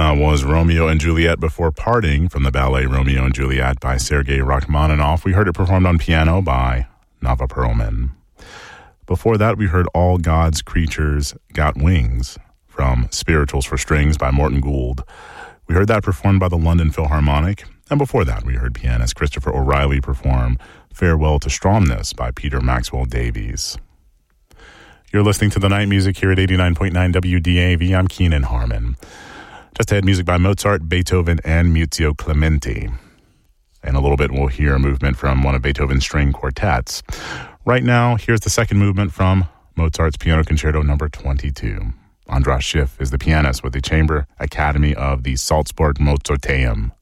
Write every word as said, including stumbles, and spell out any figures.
That was Romeo and Juliet before parting from the ballet Romeo and Juliet by Sergei Rachmaninoff. We heard it performed on piano by Nava Perlman. Before that, we heard All God's Creatures Got Wings from Spirituals for Strings by Morton Gould. We heard that performed by the London Philharmonic. And before that, we heard pianist Christopher O'Reilly perform Farewell to Stromness by Peter Maxwell Davies. You're listening to the night music here at eighty-nine point nine W D A V. I'm Keenan Harmon. Just ahead, music by Mozart, Beethoven, and Muzio Clementi. In a little bit, we'll hear a movement from one of Beethoven's string quartets. Right now, here's the second movement from Mozart's Piano Concerto number twenty-two. Andras Schiff is the pianist with the Chamber Academy of the Salzburg Mozarteum.